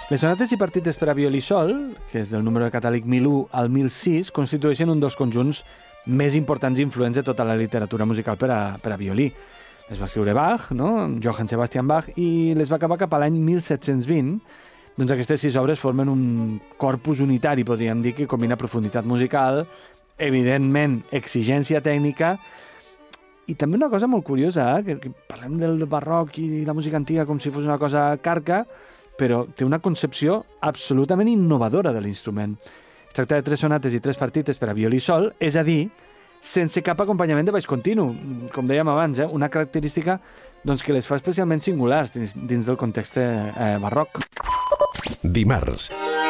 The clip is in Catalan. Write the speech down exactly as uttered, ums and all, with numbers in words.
Les sonates i partites per a violí sol, que és del número de catàleg mil u al mil sis, constitueixen un dels conjunts més importants i influents de tota la literatura musical per a, per a violí. Les va escriure Bach, no? Johann Sebastian Bach, i les va acabar cap a l'any mil set-cents vint. Doncs aquestes sis obres formen un corpus unitari, podríem dir, que combina profunditat musical, evidentment exigència tècnica, i també una cosa molt curiosa, eh? que, que parlem del barroc i la música antiga com si fos una cosa carca, però té una concepció absolutament innovadora de l'instrument. Es tracta de tres sonates i tres partites per a violí sol, és a dir, sense cap acompanyament de baix continu, com dèiem abans, eh? una característica doncs, que les fa especialment singulars dins, dins del context eh, barroc. Dimarts,